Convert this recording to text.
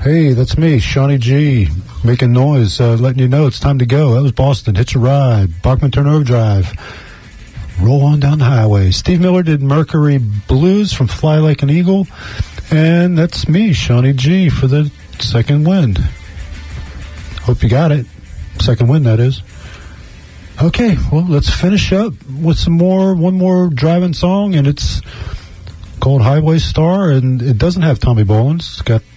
Hey, that's me, Shawnee G, making noise, letting you know it's time to go. That was Boston, Hitch a Ride, Bachman Turner Overdrive. Roll on down the highway. Steve Miller did Mercury Blues from Fly Like an Eagle. And that's me, Shawnee G, for the Second Wind. Hope you got it. Second Wind, that is. Okay, well, let's finish up with one more driving song, and it's called Highway Star, and it doesn't have Tommy Bolins. It's got